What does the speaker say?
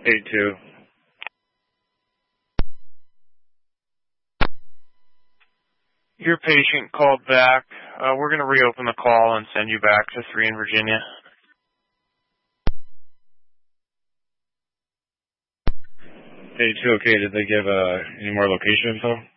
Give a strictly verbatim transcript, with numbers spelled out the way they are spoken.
eight two. Your patient called back. Uh, we're going to reopen the call and send you back to three in Virginia. eight two, okay. Did they give uh, any more location info?